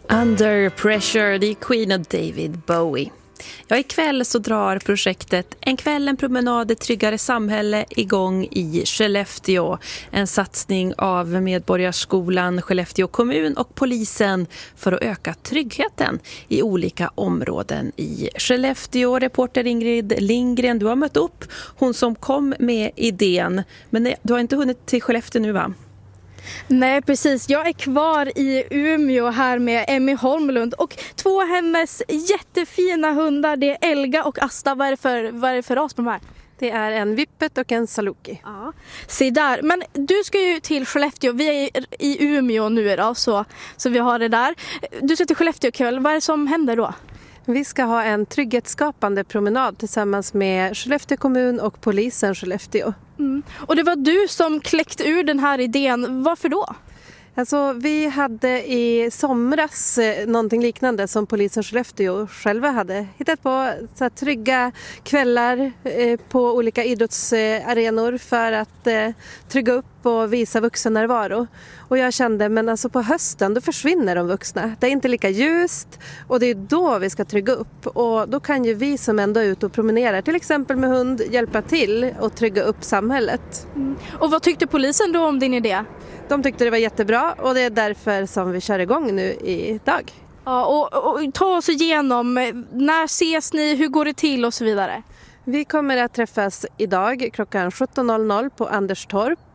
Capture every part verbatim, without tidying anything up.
Under Pressure, det är Queen och David Bowie. Ja, ikväll så drar projektet En kväll, en promenad, ett tryggare samhälle igång i Skellefteå. En satsning av Medborgarskolan, Skellefteå kommun och polisen för att öka tryggheten i olika områden i Skellefteå. Reporter Ingrid Lindgren, du har mött upp hon som kom med idén. Men du har inte hunnit till Skellefteå nu, va? Nej, precis. Jag är kvar i Umeå här med Emmy Holmlund och två av hennes jättefina hundar. Det är Elga och Asta. Vad är det för, vad är det för ras på de här? Det är en Vippet och en Saluki. Ja, se där. Men du ska ju till Skellefteå. Vi är i Umeå nu idag, så, så vi har det där. Du ska till Skellefteå kväll. Vad är det som händer då? Vi ska ha en trygghetsskapande promenad tillsammans med Skellefteå kommun och polisen Skellefteå. Mm. Och det var du som kläckte ur den här idén. Varför då? Alltså, vi hade i somras eh, någonting liknande som polisen Skellefteå själva hade hittat på. Så här, trygga kvällar eh, på olika idrottsarenor för att eh, trygga upp och visa vuxennärvaro. Och jag kände, men alltså på hösten då försvinner de vuxna. Det är inte lika ljust och det är då vi ska trygga upp. Och då kan ju vi som ändå är ute och promenerar, till exempel med hund, hjälpa till och trygga upp samhället. Mm. Och vad tyckte polisen då om din idé? De tyckte det var jättebra och det är därför som vi kör igång nu idag. Ja, och, och ta oss igenom, när ses ni, hur går det till och så vidare? Vi kommer att träffas idag klockan sjutton noll noll på Anderstorp.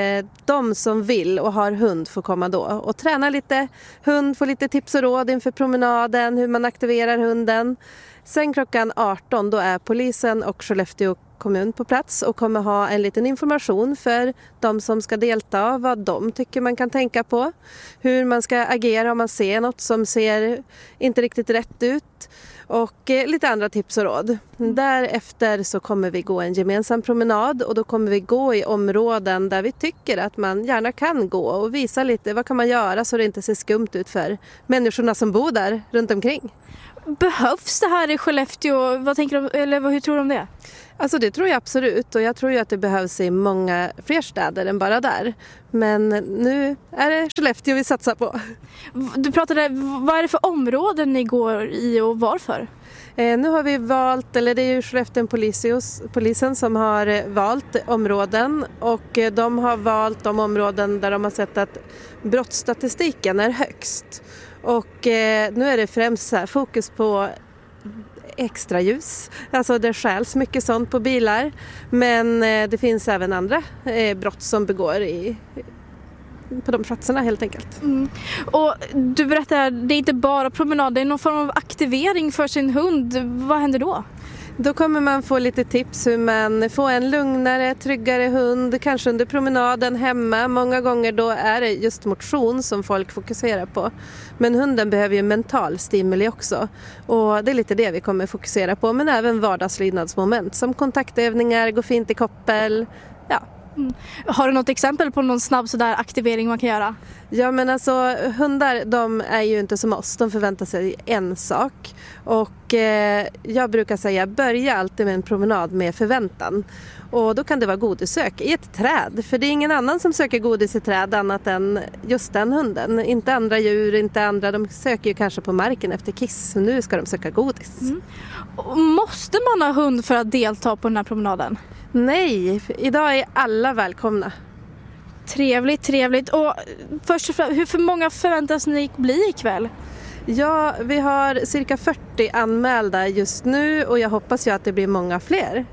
De som vill och har hund får komma då och träna lite hund, få lite tips och råd inför promenaden, hur man aktiverar hunden. Sen klockan arton då är polisen och Skellefteå kommun på plats och kommer ha en liten information för de som ska delta, vad de tycker man kan tänka på, hur man ska agera om man ser något som ser inte riktigt rätt ut och lite andra tips och råd. Därefter så kommer vi gå en gemensam promenad och då kommer vi gå i områden där vi tycker att man gärna kan gå och visa lite vad kan man göra så det inte ser skumt ut för människorna som bor där runt omkring. Behövs det här i Skellefteå? Vad tänker du, eller hur tror du om det? Alltså det tror jag absolut och jag tror ju att det behövs i många fler städer än bara där. Men nu är det Skellefteå vi satsar på. Du pratade, vad är det för områden ni går i och varför? Eh, nu har vi valt, eller det är ju Skellefteå Polisios, polisen som har valt områden och de har valt de områden där de har sett att brottsstatistiken är högst. Och eh, nu är det främst så här, fokus på extra ljus. Alltså det stjäls mycket sånt på bilar. Men eh, det finns även andra eh, brott som begår i, på de platserna helt enkelt. Mm. Och du berättar, det är inte bara promenad, det är någon form av aktivering för sin hund. Vad händer då? Då kommer man få lite tips hur man får en lugnare, tryggare hund, kanske under promenaden hemma. Många gånger då är det just motion som folk fokuserar på. Men hunden behöver ju mental stimuli också. Och det är lite det vi kommer fokusera på. Men även vardagslydnadsmoment som kontaktövningar, gå fint i koppel, ja. Mm. Har du något exempel på någon snabb sådär aktivering man kan göra? Ja, men alltså hundar, de är ju inte som oss, de förväntar sig en sak och eh, jag brukar säga börja alltid med en promenad med förväntan och då kan det vara godissök i ett träd, för det är ingen annan som söker godis i träd annat än just den hunden, inte andra djur, inte andra, de söker ju kanske på marken efter kiss, nu ska de söka godis. Mm. Måste man ha hund för att delta på den här promenaden? Nej, idag är alla välkomna. Trevligt, trevligt. Och först och främst, hur för många förväntas ni bli ikväll? Ja, vi har cirka fyrtio anmälda just nu och jag hoppas ju att det blir många fler.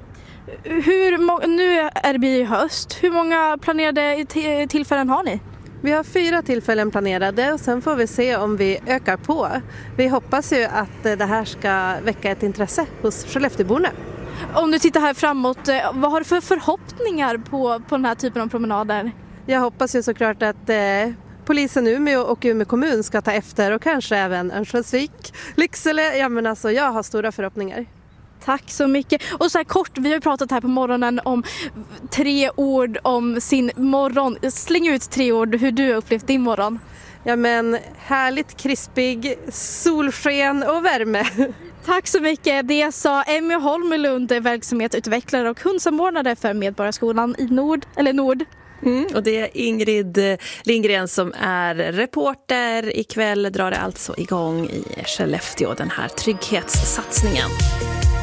Hur må- nu är det i höst. Hur många planerade t- tillfällen har ni? Vi har fyra tillfällen planerade och sen får vi se om vi ökar på. Vi hoppas ju att det här ska väcka ett intresse hos Skellefteåborna. Om du tittar här framåt, vad har du för förhoppningar på, på den här typen av promenader? Jag hoppas ju såklart att eh, polisen Umeå och Umeå kommun ska ta efter och kanske även Örnsköldsvik, Lycksele. Ja, men alltså, jag har stora förhoppningar. Tack så mycket. Och så här kort, vi har pratat här på morgonen om tre ord om sin morgon. Släng ut tre ord hur du har upplevt din morgon. Ja, men härligt, krispig, solsken och värme. Tack så mycket. Det sa Emmy Holmlund, verksamhetsutvecklare och hundsamordnare för Medborgarskolan i Nord, eller Nord. Mm, och det är Ingrid Lindgren som är reporter. Ikväll drar det alltså igång i Skellefteå, den här trygghetssatsningen.